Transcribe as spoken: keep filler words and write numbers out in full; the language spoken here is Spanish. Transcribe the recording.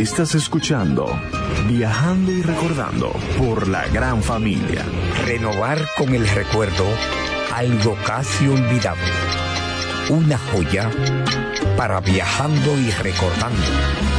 Estás escuchando Viajando y Recordando por la Gran Familia. Renovar con el recuerdo algo casi olvidable. Una joya para Viajando y Recordando.